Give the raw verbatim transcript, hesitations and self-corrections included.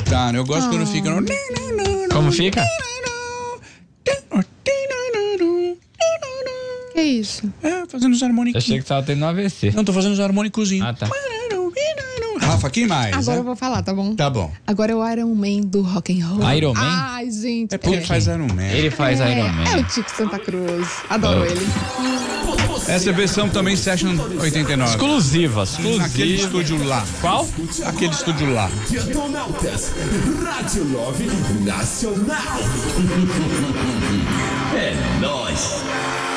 Tá, eu gosto ah. quando fica no... Como fica? Que isso? É, fazendo os harmônicos. Achei que tava tendo um A V C. Não, tô fazendo os harmônicozinhos. Ah, tá. Rafa, quem mais? Agora é? eu vou falar, tá bom? Tá bom. Agora é o Iron Man do rock and roll. Iron Man? Ai, gente. É porque é. ele faz Iron Man. Ele faz é, Iron Man. É o Tico Santa Cruz. Adoro Oh. ele. Essa é a versão também Session oitenta e nove. Exclusiva, exclusiva. Naquele estúdio lá. Qual? Aquele estúdio lá. Detonautas, Rádio Love Nacional. É nóis.